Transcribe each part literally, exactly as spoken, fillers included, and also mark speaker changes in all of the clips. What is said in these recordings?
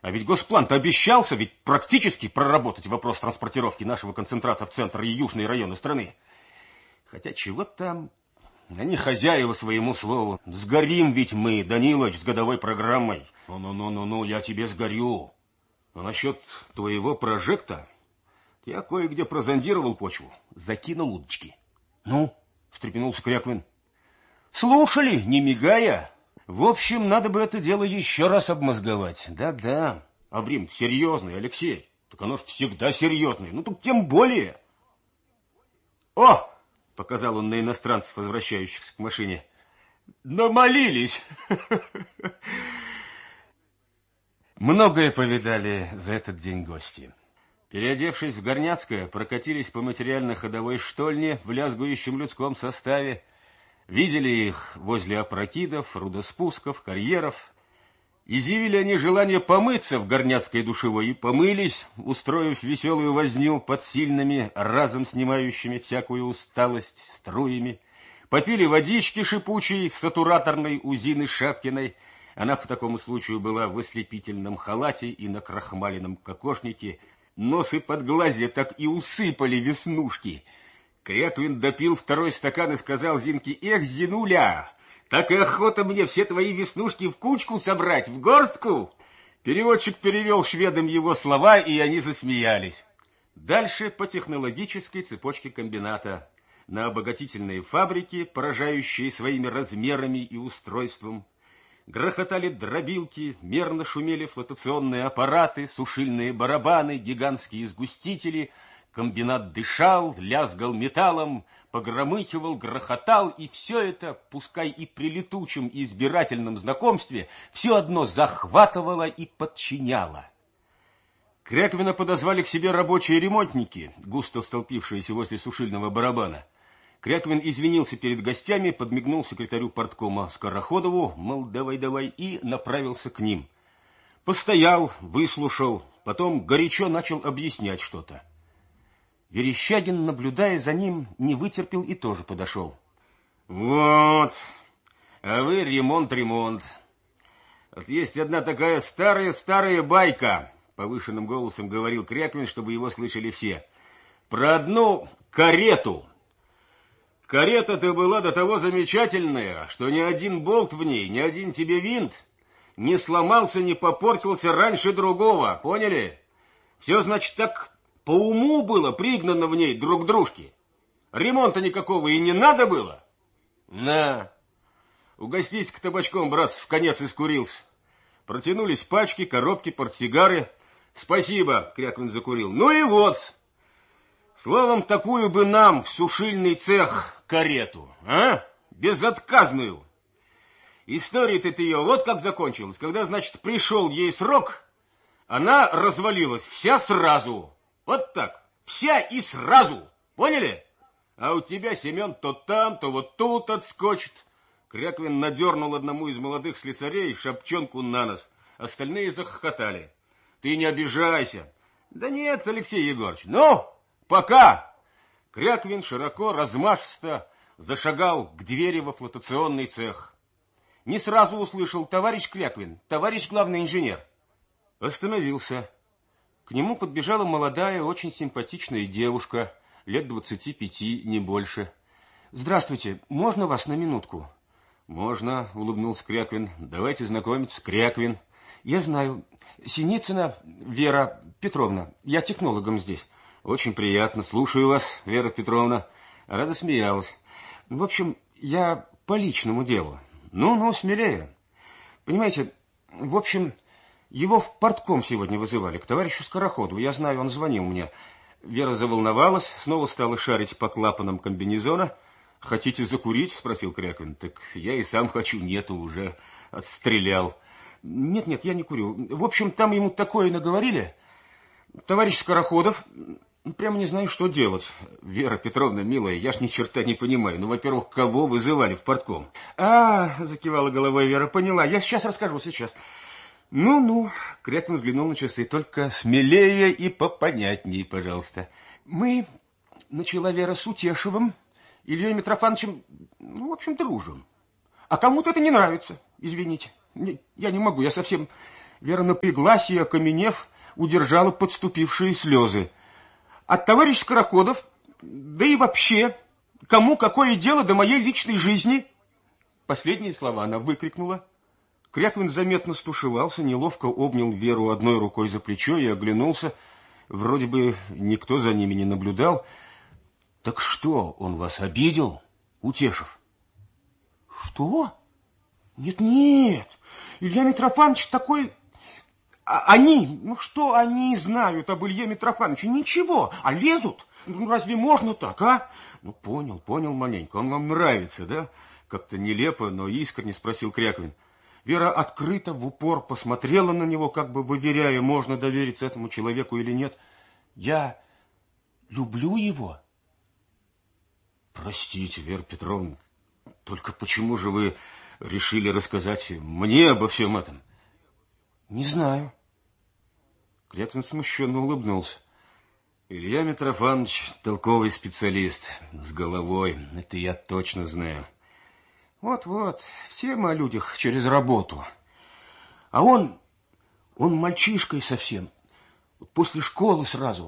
Speaker 1: А ведь Госплан-то обещался ведь практически проработать вопрос транспортировки нашего концентрата в центр и южные районы страны. Хотя чего там, они хозяева своему слову. Сгорим ведь мы, Данилыч, с годовой программой. Ну-ну-ну-ну, я тебе сгорю. А насчет твоего прожекта, я кое-где прозондировал почву, закинул удочки. Ну, встрепенулся Кряквин. Слушали, не мигая. В общем, надо бы это дело еще раз обмозговать. Да-да. А время серьезный, Алексей. Так оно ж всегда серьезное. Ну, тут тем более. О! Показал он на иностранцев, возвращающихся к машине. Намолились. Многое повидали за этот день гости. Переодевшись в Горняцкое, прокатились по материально-ходовой штольне в лязгующем людском составе. Видели их возле опрокидов, рудоспусков, карьеров. Изъявили они желание помыться в Горняцкой душевой и помылись, устроив веселую возню под сильными, разом снимающими всякую усталость струями. Попили водички шипучей в сатураторной у Зины Шапкиной. Она по такому случаю была в ослепительном халате и на крахмаленном кокошнике. Носы под глазья так и усыпали веснушки. Кряквин допил второй стакан и сказал Зинке: «Эх, Зинуля, так и охота мне все твои веснушки в кучку собрать, в горстку!» Переводчик перевел шведам его слова, и они засмеялись. Дальше по технологической цепочке комбината. На обогатительные фабрики, поражающие своими размерами и устройством. Грохотали дробилки, мерно шумели флотационные аппараты, сушильные барабаны, гигантские сгустители. Комбинат дышал, лязгал металлом, погромыхивал, грохотал, и все это, пускай и при летучем и избирательном знакомстве, все одно захватывало и подчиняло. Кряквина подозвали к себе рабочие ремонтники, густо столпившиеся возле сушильного барабана. Кряквин извинился перед гостями, подмигнул секретарю парткома Скороходову, мол, давай-давай, и направился к ним. Постоял, выслушал, потом горячо начал объяснять что-то. Верещагин, наблюдая за ним, не вытерпел и тоже подошел. Вот, а вы ремонт-ремонт. Вот есть одна такая старая-старая байка, повышенным голосом говорил Кряквин, чтобы его слышали все, про одну карету. Карета-то была до того замечательная, что ни один болт в ней, ни один тебе винт не сломался, не попортился раньше другого, поняли? Все, значит, так по уму было пригнано в ней друг к дружке. Ремонта никакого и не надо было. На, угостись-ка табачком, братцы, в конец искурился. Протянулись пачки, коробки, портсигары. Спасибо, Кряквин закурил. Ну и вот, словом, такую бы нам в сушильный цех карету, а? Безотказную. История-то ее вот как закончилась. Когда, значит, пришел ей срок, она развалилась вся сразу. Вот так, вся и сразу, поняли? А у тебя, Семен, то там, то вот тут отскочит. Кряквин надернул одному из молодых слесарей шапчонку на нос. Остальные захохотали. Ты не обижайся. Да нет, Алексей Егорович, ну, пока. Кряквин широко, размашисто зашагал к двери во флотационный цех. Не сразу услышал: товарищ Кряквин, товарищ главный инженер. Остановился. К нему подбежала молодая, очень симпатичная девушка, лет двадцати пяти, не больше. Здравствуйте, можно вас на минутку? Можно, улыбнулся Кряквин. Давайте знакомиться, Кряквин. Я знаю. Синицына Вера Петровна. Я технологом здесь. Очень приятно. Слушаю вас, Вера Петровна. Она засмеялась. В общем, я по личному делу. Ну-ну, смелее. Понимаете, в общем, его в партком сегодня вызывали, к товарищу Скороходову. Я знаю, он звонил мне. Вера заволновалась, снова стала шарить по клапанам комбинезона. «Хотите закурить?» — спросил Кряквин. «Так я и сам хочу». «Нету, уже отстрелял». «Нет-нет, я не курю. В общем, там ему такое наговорили. Товарищ Скороходов, прямо не знаю, что делать». «Вера Петровна, милая, я ж ни черта не понимаю. Ну, во-первых, кого вызывали в партком?» «А, — закивала головой Вера, — поняла. Я сейчас расскажу, сейчас». «Ну-ну», — Кряквин взглянул на часы, — «только смелее и попонятней, пожалуйста». «Мы, — начала Вера, — с Утешевым, Ильей Митрофановичем, ну, в общем, дружим. А кому-то это не нравится, извините. Я не могу, я совсем
Speaker 2: Вера напряглась и, окаменев, удержала подступившие слезы. А товарищ Скороходов, да и вообще, кому какое дело до моей личной жизни? Последние слова она выкрикнула. Кряквин заметно стушевался, неловко обнял Веру одной рукой за плечо и оглянулся. Вроде бы никто за ними не наблюдал. Так что, он вас обидел, Утешев? Что? Нет-нет, Илья Митрофанович такой... А они, ну что они знают об Илье Митрофановиче? Ничего, а лезут? Ну разве можно так, а? Ну понял, понял маленько, он вам нравится, да? Как-то нелепо, но искренне спросил Кряквин. Вера открыто в упор посмотрела на него, как бы выверяя, можно довериться этому человеку или нет. Я люблю его. Простите, Вера Петровна, только почему же вы решили рассказать мне обо всем этом? Не знаю. Кряквин смущенно улыбнулся. Илья Митрофанович толковый специалист, с головой, это я точно знаю. Вот-вот, все мы о людях через работу. А он, он мальчишкой совсем, после школы сразу,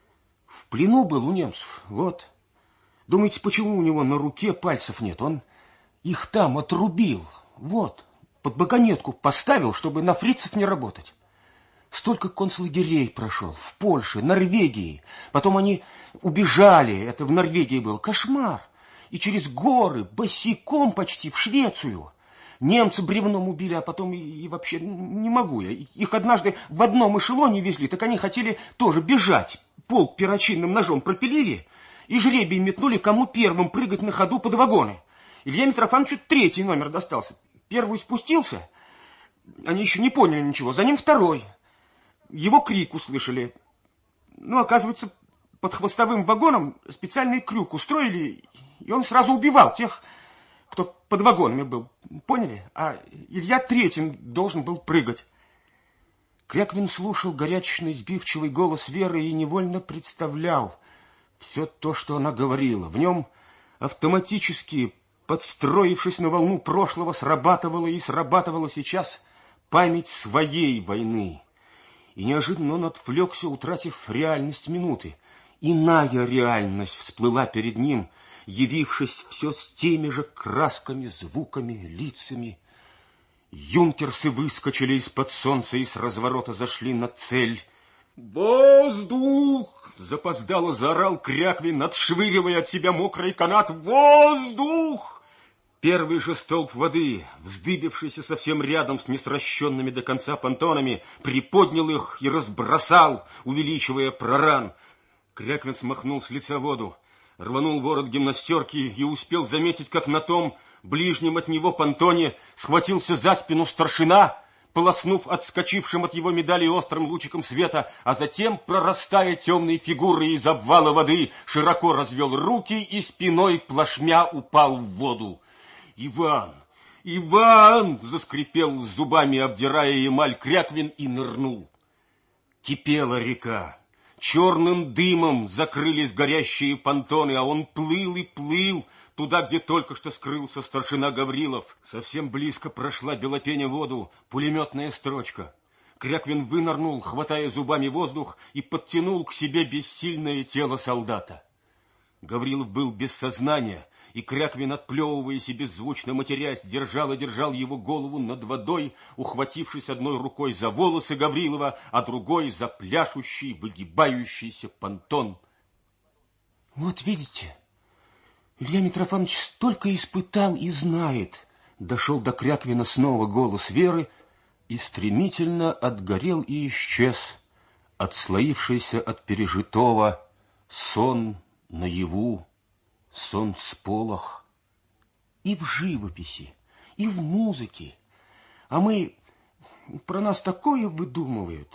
Speaker 2: в плену был у немцев, вот. Думаете, почему у него на руке пальцев нет? Он их там отрубил, вот, под вагонетку поставил, чтобы на фрицев не работать. Столько концлагерей прошел, в Польше, Норвегии. Потом они убежали, это в Норвегии был кошмар. И через горы, босиком почти, в Швецию. Немцы бревном убили, а потом и, и вообще не могу я. Их однажды в одном эшелоне везли, так они хотели тоже бежать. Полк перочинным ножом пропилили и жребий метнули, кому первым прыгать на ходу под вагоны. Илья Митрофановичу третий номер достался. Первый спустился, они еще не поняли ничего, за ним второй. Его крик услышали. Ну, оказывается, под хвостовым вагоном специальный крюк устроили, и он сразу убивал тех, кто под вагонами был. Поняли? А Илья третьим должен был прыгать. Кряквин слушал горячечный, сбивчивый голос Веры и невольно представлял все то, что она говорила. В нем автоматически, подстроившись на волну прошлого, срабатывала и срабатывала сейчас память своей войны. И неожиданно он отвлекся, утратив реальность минуты. Иная реальность всплыла перед ним, явившись все с теми же красками, звуками, лицами. Юнкерсы выскочили из-под солнца и с разворота зашли на цель. «Воздух!» — запоздало заорал Кряквин, отшвыривая от себя мокрый канат. «Воздух!» Первый же столб воды, вздыбившийся совсем рядом с несращенными до конца понтонами, приподнял их и разбросал, увеличивая проран. Кряквин смахнул с лица воду, рванул ворот гимнастерки и успел заметить, как на том ближнем от него понтоне схватился за спину старшина, полоснув отскочившим от его медали острым лучиком света, а затем, прорастая темной фигурой из обвала воды, широко развел руки и спиной плашмя упал в воду. «Иван! Иван!» — заскрипел зубами, обдирая эмаль Кряквин, и нырнул. Кипела река. Черным дымом закрылись горящие понтоны, а он плыл и плыл туда, где только что скрылся старшина Гаврилов. Совсем близко прошла белопеня воду пулеметная строчка. Кряквин вынырнул, хватая зубами воздух, и подтянул к себе бессильное тело солдата. Гаврилов был без сознания, и Кряквин, отплевываясь и беззвучно матерясь, держал и держал его голову над водой, ухватившись одной рукой за волосы Гаврилова, а другой за пляшущий, выгибающийся понтон. Вот видите, Илья Митрофанович столько испытал и знает. Дошел до Кряквина снова голос Веры и стремительно отгорел и исчез, отслоившийся от пережитого сон наяву. Сон сполох и в живописи, и в музыке. А мы, про нас такое выдумывают.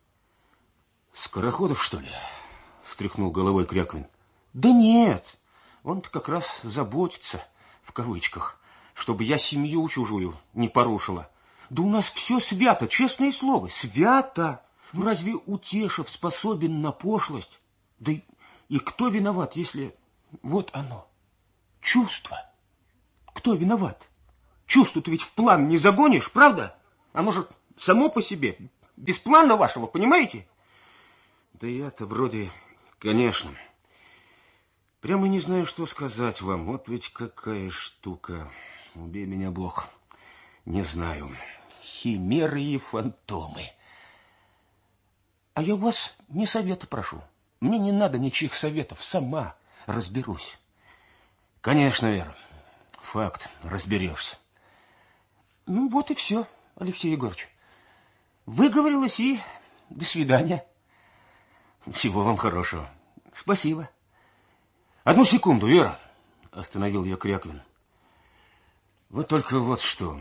Speaker 2: Скороходов, что ли? Встряхнул головой Кряквин. Да нет, он-то как раз заботится, в кавычках, чтобы я семью чужую не порушила. Да у нас все свято, честное слово, свято. Ну разве Утешев способен на пошлость? Да и, и кто виноват, если... Вот оно, чувство. Кто виноват? Чувство-то ведь в план не загонишь, правда? Оно же само по себе, без плана вашего, понимаете?
Speaker 1: Да я-то вроде, конечно. Прямо не знаю, что сказать вам. Вот ведь какая штука. Убей меня, Бог. Не знаю. Химеры и фантомы. А я у вас не совета прошу. Мне не надо ничьих советов. Сама разберусь. Конечно, Вера. Факт. Разберешься. Ну, вот и все, Алексей Егорович. Выговорилась и до свидания. Всего вам хорошего. Спасибо. Одну секунду, Вера. Остановил я Кряквин. Вот только вот что.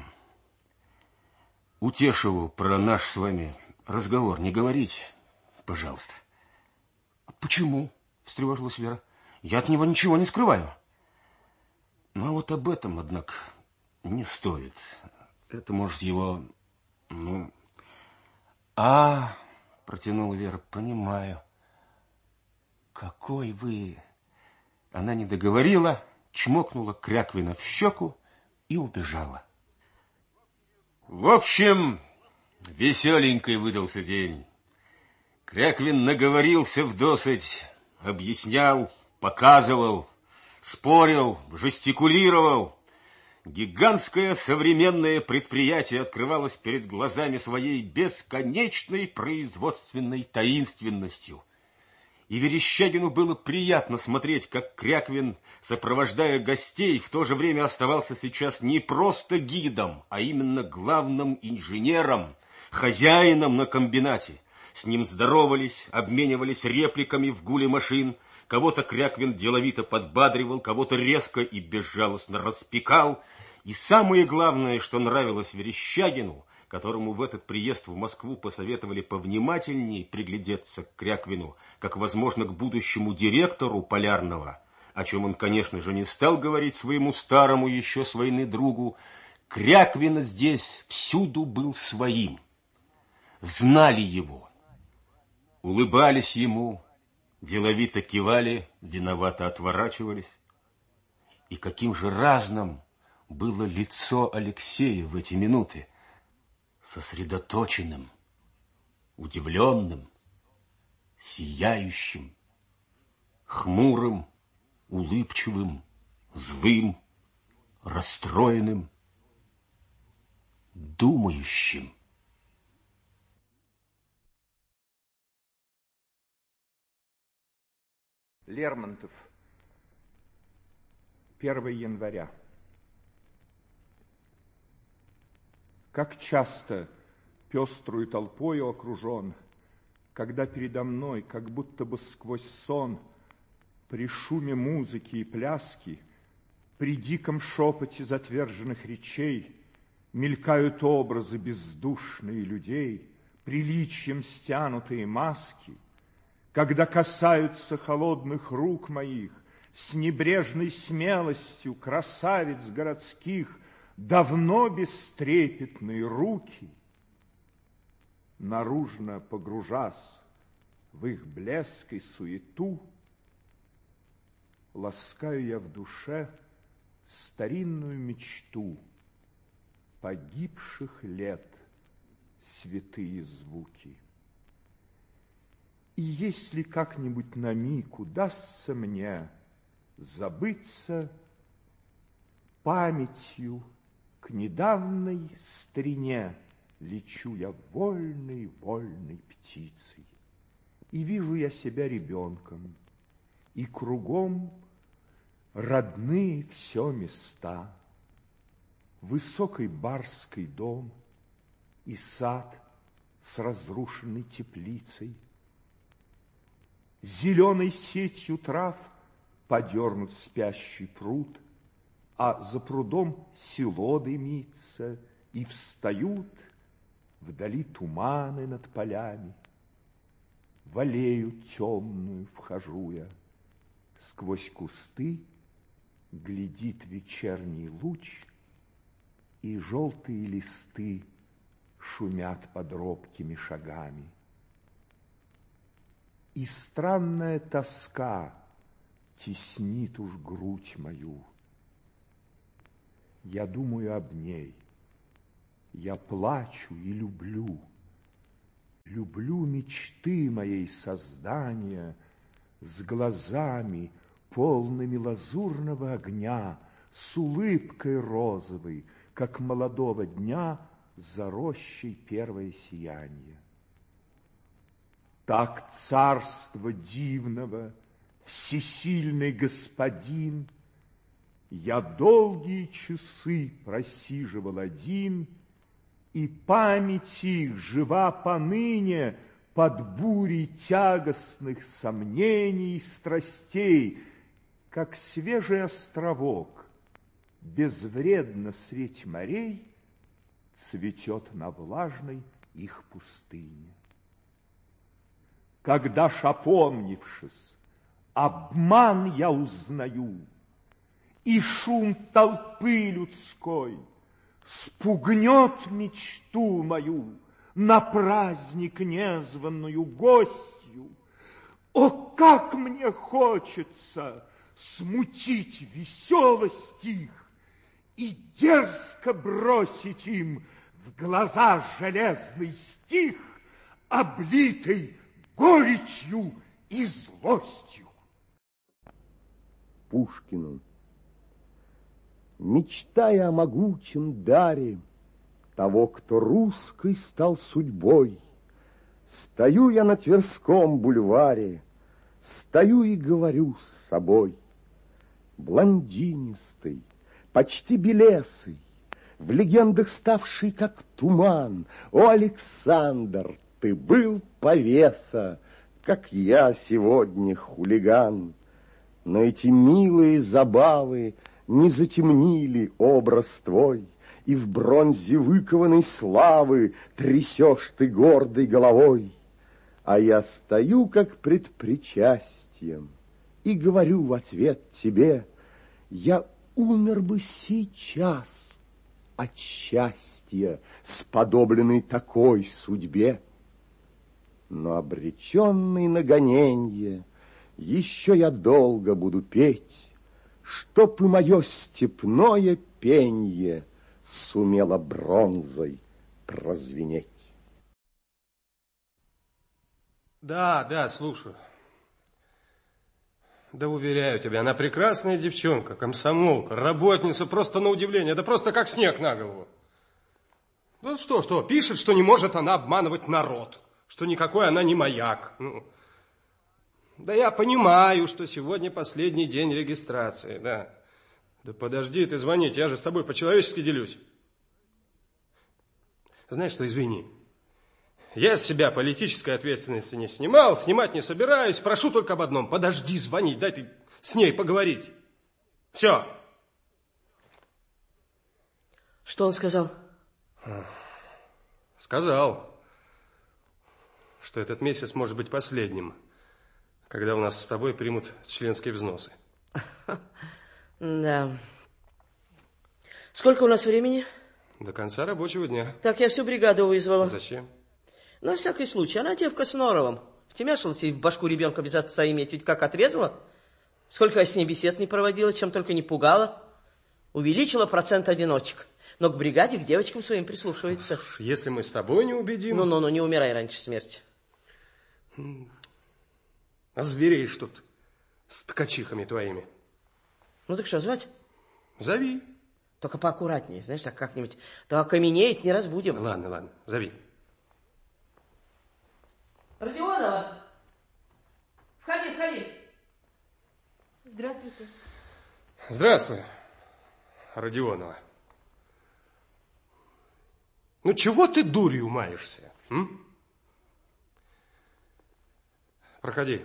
Speaker 1: Утешеву про наш с вами разговор не говорите, пожалуйста. Почему? Встревожилась Вера. Я от него ничего не скрываю. Ну, а вот об этом, однако, не стоит. Это может его, ну... А, протянула Вера, понимаю. Какой вы... Она не договорила, чмокнула Кряквина в щеку и убежала. В общем, веселенький выдался день. Кряквин наговорился вдосыть, объяснял, показывал, спорил, жестикулировал. Гигантское современное предприятие открывалось перед глазами своей бесконечной производственной таинственностью. И Верещагину было приятно смотреть, как Кряквин, сопровождая гостей, в то же время оставался сейчас не просто гидом, а именно главным инженером, хозяином на комбинате. С ним здоровались, обменивались репликами в гуле машин. Кого-то Кряквин деловито подбадривал, кого-то резко и безжалостно распекал. И самое главное, что нравилось Верещагину, которому в этот приезд в Москву посоветовали повнимательнее приглядеться к Кряквину, как, возможно, к будущему директору Полярного, о чем он, конечно же, не стал говорить своему старому еще с войны другу, Кряквин здесь всюду был своим. Знали его, улыбались ему, деловито кивали, виновато отворачивались. И каким же разным было лицо Алексея в эти минуты. Сосредоточенным, удивленным, сияющим, хмурым, улыбчивым, злым, расстроенным, думающим.
Speaker 3: Лермонтов. первое января. Как часто пеструю толпою окружен, когда передо мной, как будто бы сквозь сон, при шуме музыки и пляски, при диком шепоте затверженных речей мелькают образы бездушные людей, приличием стянутые маски, когда касаются холодных рук моих с небрежной смелостью красавиц городских давно бестрепетные руки, наружно погружась в их блеск и суету, ласкаю я в душе старинную мечту погибших лет святые звуки. И если как-нибудь на миг удастся мне забыться памятью, к недавней старине лечу я вольной, вольной птицей. И вижу я себя ребенком, и кругом родные все места. Высокий барский дом и сад с разрушенной теплицей. Зеленой сетью трав подернут спящий пруд, а за прудом село дымится, и встают вдали туманы над полями. В аллею темную вхожу я, сквозь кусты глядит вечерний луч, и желтые листы шумят под робкими шагами. И странная тоска теснит уж грудь мою. Я думаю об ней, Я плачу и люблю, люблю мечты моей создания с глазами, полными лазурного огня, с улыбкой розовой, как молодого дня за рощей первое сияние. Так царство дивного, всесильный господин, я долгие часы просиживал один, и память их жива поныне под бурей тягостных сомнений и страстей, как свежий островок, безвредно средь морей, цветет на влажной их пустыне. Когда ж, опомнившись, обман я узнаю, и шум толпы людской спугнет мечту мою на праздник незваную гостью, о, как мне хочется смутить веселость их и дерзко бросить им в глаза железный стих, облитый горечью и злостью.
Speaker 4: Пушкину. Мечтая о могучем даре того, кто русской стал судьбой, стою я на Тверском бульваре, стою и говорю с собой. Блондинистый, почти белесый, в легендах ставший как туман, о, Александр, ты был повеса, как я сегодня хулиган. Но эти милые забавы не затемнили образ твой, и в бронзе выкованной славы трясешь ты гордой головой. А я стою, как пред причастием, и говорю в ответ тебе: я умер бы сейчас от счастья, сподобленный такой судьбе. Но обреченный на гоненье, еще я долго буду петь, чтоб и мое степное пенье сумело бронзой прозвенеть.
Speaker 5: Да, да, слушаю. Да уверяю тебя, она прекрасная девчонка, комсомолка, работница, просто на удивление, да просто как снег на голову. Ну что, что, пишет, что не может она обманывать народ, что никакой она не маяк. Ну, да я понимаю, что сегодня последний день регистрации, да. Да подожди ты звонить, я же с тобой по-человечески делюсь. Знаешь что, извини. Я с себя политической ответственности не снимал, снимать не собираюсь. Прошу только об одном. Подожди звонить, дай ты с ней поговорить. Все.
Speaker 6: Что он сказал?
Speaker 5: Сказал, что этот месяц может быть последним, когда у нас с тобой примут членские взносы.
Speaker 6: Да. Сколько у нас времени?
Speaker 5: До конца рабочего дня.
Speaker 6: Так, я всю бригаду вызвала.
Speaker 5: Зачем?
Speaker 6: На всякий случай. Она девка с норовом. Втемяшилась ей в башку ребенка без отца иметь. Ведь как отрезала. Сколько я с ней бесед не проводила, чем только не пугала. Увеличила процент одиночек. Но к бригаде, к девочкам своим прислушивается.
Speaker 5: Если мы с тобой не убедим...
Speaker 6: Ну-ну-ну, не умирай раньше смерти.
Speaker 5: А звереешь тут с ткачихами твоими.
Speaker 6: Ну так что, звать?
Speaker 5: Зови.
Speaker 6: Только поаккуратнее, знаешь, так как-нибудь. То окаменеет, не разбудим.
Speaker 5: Ладно, ладно, зови.
Speaker 6: Родионова! Входи, входи.
Speaker 7: Здравствуйте.
Speaker 5: Здравствуй, Родионова. Ну, чего ты дурью маешься? М? Проходи.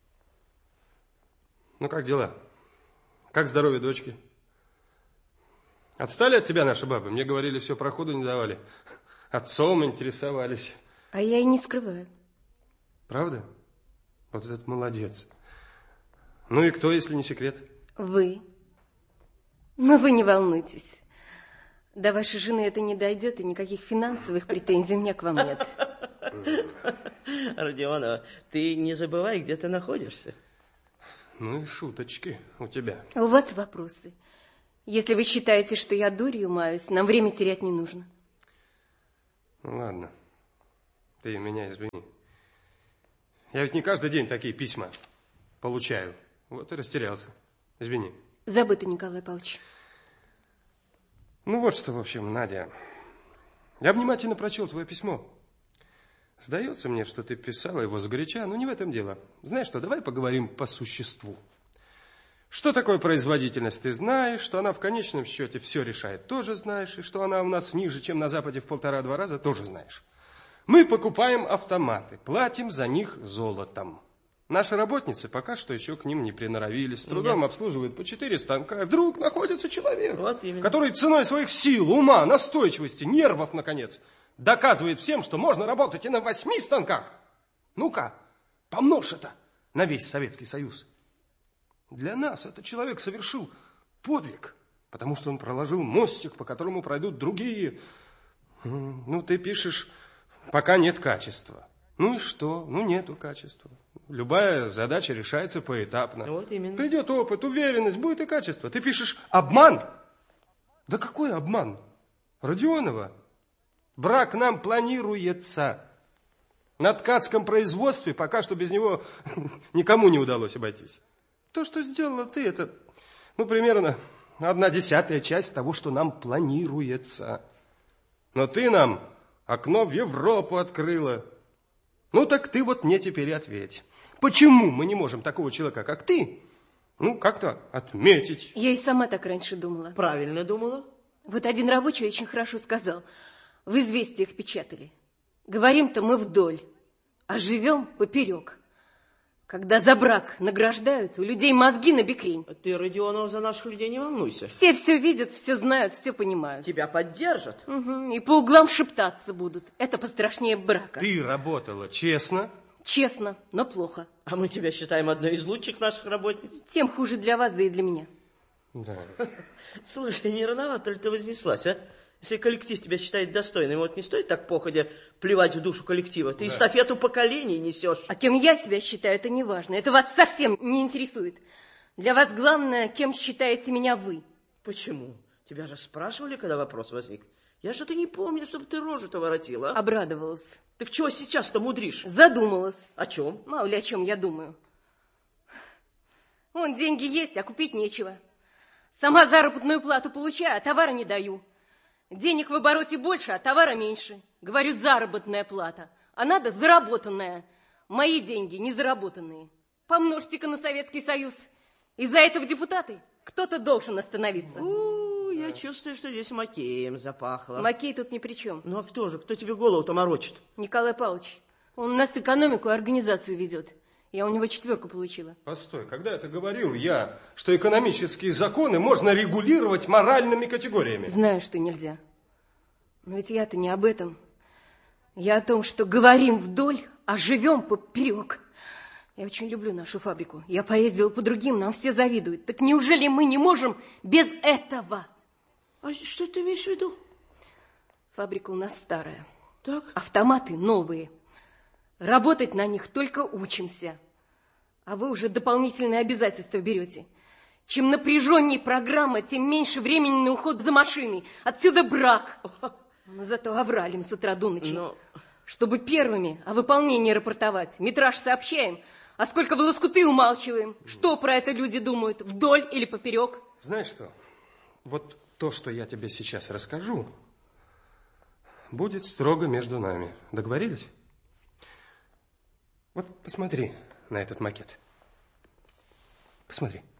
Speaker 5: Ну, как дела? Как здоровье дочки? Отстали от тебя наши бабы? Мне говорили, все, проходу не давали. Отцом интересовались.
Speaker 7: А я и не скрываю.
Speaker 5: Правда? Вот этот молодец. Ну и кто, если не секрет?
Speaker 7: Вы. Но вы не волнуйтесь. До вашей жены это не дойдет, и никаких финансовых претензий у меня к вам нет.
Speaker 6: Родионова, ты не забывай, где ты находишься.
Speaker 5: Ну и шуточки у тебя.
Speaker 7: А у вас вопросы. Если вы считаете, что я дурью маюсь, нам время терять не нужно.
Speaker 5: Ну, ладно. Ты меня извини. Я ведь не каждый день такие письма получаю. Вот и растерялся. Извини.
Speaker 7: Забыто, Николай Павлович.
Speaker 5: Ну, вот что, в общем, Надя. Я внимательно прочел твое письмо. Сдается мне, что ты писала его сгоряча, но не в этом дело. Знаешь что, давай поговорим по существу. Что такое производительность, ты знаешь, что она в конечном счете все решает, тоже знаешь, и что она у нас ниже, чем на Западе в полтора-два раза, тоже знаешь. Мы покупаем автоматы, платим за них золотом. Наши работницы пока что еще к ним не приноровились, с трудом Нет. обслуживают по четыре станка. Вдруг находится человек, вот который ценой своих сил, ума, настойчивости, нервов, наконец, доказывает всем, что можно работать и на восьми станках. Ну-ка, помножь это на весь Советский Союз. Для нас этот человек совершил подвиг, потому что он проложил мостик, по которому пройдут другие. Ну, ты пишешь, пока нет качества. Ну и что? Ну, нету качества. Любая задача решается поэтапно.
Speaker 6: Вот именно.
Speaker 5: Придет опыт, уверенность, будет и качество. Ты пишешь обман? Да какой обман? Родионова, брак нам планируется. На ткацком производстве пока что без него никому не удалось обойтись. То, что сделала ты, это, ну, примерно одна десятая часть того, что нам планируется. Но ты нам окно в Европу открыла. Ну, так ты вот мне теперь и ответь. Почему мы не можем такого человека, как ты, ну, как-то отметить?
Speaker 7: Я и сама так раньше думала.
Speaker 6: Правильно думала.
Speaker 7: Вот один рабочий очень хорошо сказал. В «Известиях» печатали. Говорим-то мы вдоль, а живем поперек. Когда за брак награждают, у людей мозги на бекрень.
Speaker 6: Ты, Родионова, за наших людей не волнуйся.
Speaker 7: Все все видят, все знают, все понимают.
Speaker 6: Тебя поддержат.
Speaker 7: Угу. И по углам шептаться будут. Это пострашнее брака.
Speaker 5: Ты работала честно?
Speaker 7: Честно, но плохо.
Speaker 6: А мы тебя считаем одной из лучших наших работниц.
Speaker 7: Тем хуже для вас, да и для меня.
Speaker 5: Да.
Speaker 6: Слушай, не рановато ли ты вознеслась, а? Если коллектив тебя считает достойным, вот не стоит так походя плевать в душу коллектива. Ты да. эстафету поколений несешь.
Speaker 7: А кем я себя считаю, это не важно. Это вас совсем не интересует. Для вас главное, кем считаете меня вы.
Speaker 6: Почему? Тебя же спрашивали, когда вопрос возник. Я что-то не помню, чтобы ты рожу-то воротила.
Speaker 7: Обрадовалась.
Speaker 6: Так чего сейчас-то мудришь?
Speaker 7: Задумалась.
Speaker 6: О чем?
Speaker 7: Мало ли о чем я думаю. Вон деньги есть, а купить нечего. Сама заработную плату получаю, а товара не даю. Денег в обороте больше, а товара меньше. Говорю, заработная плата. А надо заработанная. Мои деньги не заработанные. Помножьте-ка на Советский Союз. Из-за этого депутаты кто-то должен остановиться.
Speaker 6: У, я чувствую, что здесь Макеем запахло.
Speaker 7: Макей тут ни при чем.
Speaker 6: Ну а кто же? Кто тебе голову-то морочит?
Speaker 7: Николай Павлович. Он у нас экономику и организацию ведет. Я у него четверку получила.
Speaker 5: Постой, когда это говорил я, что экономические законы можно регулировать моральными категориями?
Speaker 7: Знаю, что нельзя. Но ведь я-то не об этом. Я о том, что говорим вдоль, а живем поперек. Я очень люблю нашу фабрику. Я поездила по другим, нам все завидуют. Так неужели мы не можем без этого?
Speaker 6: А что ты имеешь в виду?
Speaker 7: Фабрика у нас старая.
Speaker 6: Так.
Speaker 7: Автоматы новые. Работать на них только учимся. А вы уже дополнительные обязательства берете. Чем напряженнее программа, тем меньше времени на уход за машиной. Отсюда брак. Но зато овралим с утра до ночи. Но... Чтобы первыми о выполнении рапортовать. Метраж сообщаем, а сколько в лоскуты умалчиваем. Что про это люди думают, вдоль или поперек?
Speaker 5: Знаешь что, вот то, что я тебе сейчас расскажу, будет строго между нами. Договорились? Вот посмотри на этот макет. Посмотри.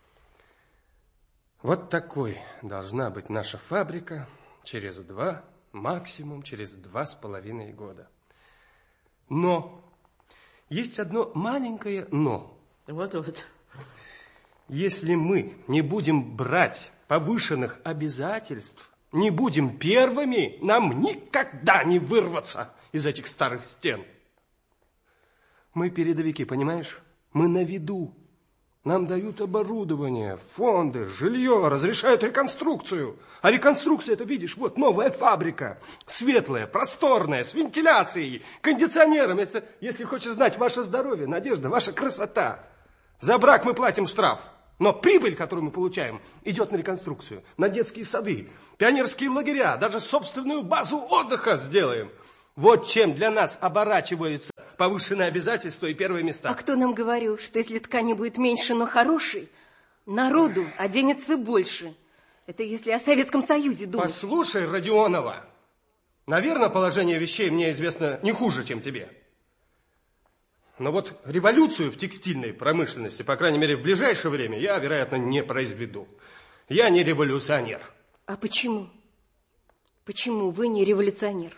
Speaker 5: Вот такой должна быть наша фабрика через два, максимум через два с половиной года. Но есть одно маленькое но.
Speaker 6: Вот-вот.
Speaker 5: Если мы не будем брать повышенных обязательств, не будем первыми, нам никогда не вырваться из этих старых стен. Мы передовики, понимаешь? Мы на виду. Нам дают оборудование, фонды, жилье, разрешают реконструкцию. А реконструкция, это видишь, вот новая фабрика. Светлая, просторная, с вентиляцией, кондиционером. Это, если хочешь знать, ваше здоровье, Надежда, ваша красота. За брак мы платим штраф. Но прибыль, которую мы получаем, идет на реконструкцию, на детские сады, пионерские лагеря, даже собственную базу отдыха сделаем. Вот чем для нас оборачиваются повышенные обязательства и первые места.
Speaker 7: А кто нам говорил, что если ткани будет меньше, но хорошей, народу оденется больше? Это если о Советском Союзе думать.
Speaker 5: Послушай, Родионова, наверное, положение вещей мне известно не хуже, чем тебе. Но вот революцию в текстильной промышленности, по крайней мере, в ближайшее время, я, вероятно, не произведу. Я не революционер.
Speaker 7: А почему? Почему вы не революционер?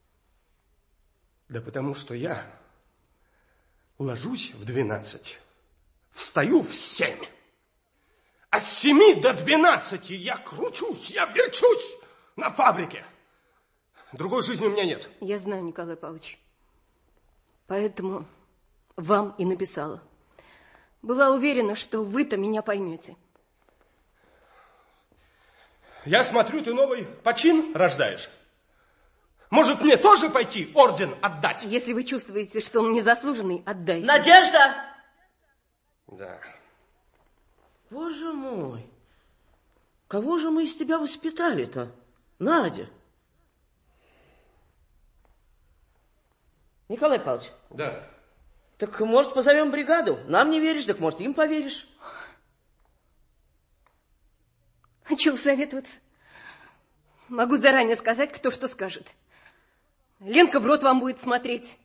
Speaker 5: Да потому что я ложусь в двенадцать, встаю в семь. А с семи до двенадцати я кручусь, я верчусь на фабрике. Другой жизни у меня нет.
Speaker 7: Я знаю, Николай Павлович. Поэтому вам и написала. Была уверена, что вы-то меня поймете.
Speaker 5: Я смотрю, ты новый почин рождаешь. Может, мне тоже пойти орден отдать?
Speaker 7: Если вы чувствуете, что он незаслуженный, отдайте.
Speaker 6: Надежда!
Speaker 5: Да.
Speaker 6: Боже мой, кого же мы из тебя воспитали-то, Надя? Николай Павлович.
Speaker 5: Да.
Speaker 6: Так, может, позовем бригаду? Нам не веришь, так, может, им поверишь.
Speaker 7: А чего советоваться? Могу заранее сказать, кто что скажет. Ленка в рот вам будет смотреть.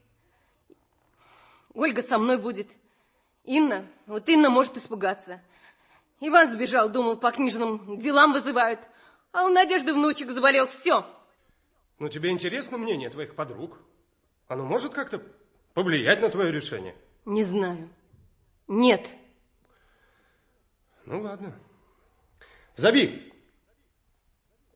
Speaker 7: Ольга со мной будет. Инна, вот Инна может испугаться. Иван сбежал, думал, по книжным делам вызывают. А у Надежды внучек заболел, все.
Speaker 5: Ну, тебе интересно мнение твоих подруг? Оно может как-то повлиять на твое решение?
Speaker 7: Не знаю. Нет.
Speaker 5: Ну, ладно. Заби.